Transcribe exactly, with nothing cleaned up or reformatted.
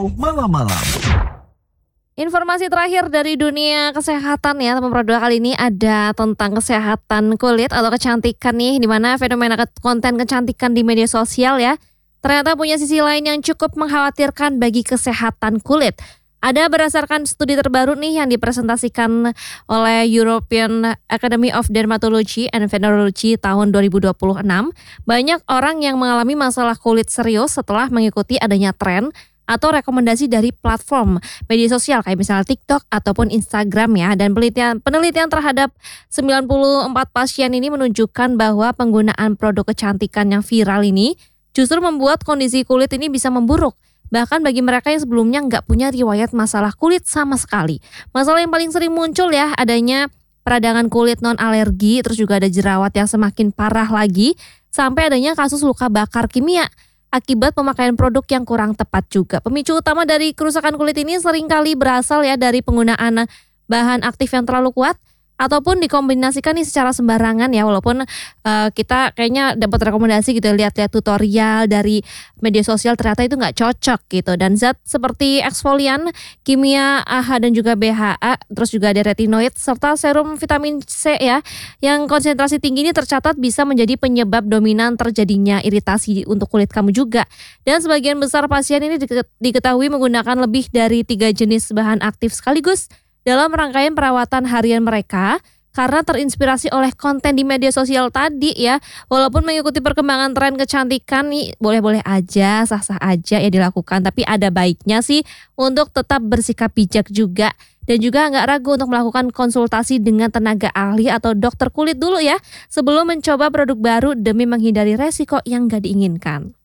Malam-malam. Informasi terakhir dari dunia kesehatan ya, teman Pro dua, kali ini ada tentang kesehatan kulit atau kecantikan nih, di mana fenomena ke- konten kecantikan di media sosial ya ternyata punya sisi lain yang cukup mengkhawatirkan bagi kesehatan kulit. Ada berdasarkan studi terbaru nih yang dipresentasikan oleh European Academy of Dermatology and Venereology tahun dua ribu dua puluh enam, banyak orang yang mengalami masalah kulit serius setelah mengikuti adanya tren atau rekomendasi dari platform media sosial kayak misalnya TikTok ataupun Instagram ya. Dan penelitian penelitian terhadap sembilan puluh empat pasien ini menunjukkan bahwa penggunaan produk kecantikan yang viral ini justru membuat kondisi kulit ini bisa memburuk. Bahkan bagi mereka yang sebelumnya nggak punya riwayat masalah kulit sama sekali. Masalah yang paling sering muncul ya adanya peradangan kulit non alergi, terus juga ada jerawat yang semakin parah lagi, sampai adanya kasus luka bakar kimia akibat pemakaian produk yang kurang tepat juga. Pemicu utama dari kerusakan kulit ini seringkali berasal ya dari penggunaan bahan aktif yang terlalu kuat ataupun dikombinasikan nih secara sembarangan ya, walaupun uh, kita kayaknya dapat rekomendasi gitu, lihat-lihat tutorial dari media sosial ternyata itu nggak cocok gitu. Dan zat seperti eksfolian, kimia A H dan juga B H A, terus juga ada retinoid serta serum vitamin C ya, yang konsentrasi tinggi ini tercatat bisa menjadi penyebab dominan terjadinya iritasi untuk kulit kamu juga. Dan sebagian besar pasien ini diketahui menggunakan lebih dari tiga jenis bahan aktif sekaligus dalam rangkaian perawatan harian mereka karena terinspirasi oleh konten di media sosial tadi ya. Walaupun mengikuti perkembangan tren kecantikan nih boleh-boleh aja, sah-sah aja ya dilakukan, tapi ada baiknya sih untuk tetap bersikap bijak juga. Dan juga nggak ragu untuk melakukan konsultasi dengan tenaga ahli atau dokter kulit dulu ya sebelum mencoba produk baru demi menghindari resiko yang nggak diinginkan.